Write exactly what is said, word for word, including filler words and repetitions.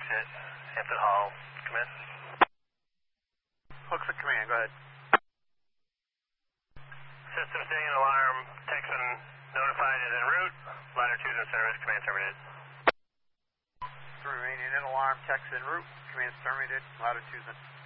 exit, Hampton Hall. Come in. Hooks at command, go ahead. System staying in alarm. Texan notified is en route. Ladder two's in service. Command terminated. Remaining in alarm, text en route. Command's terminated. Ladder two's in.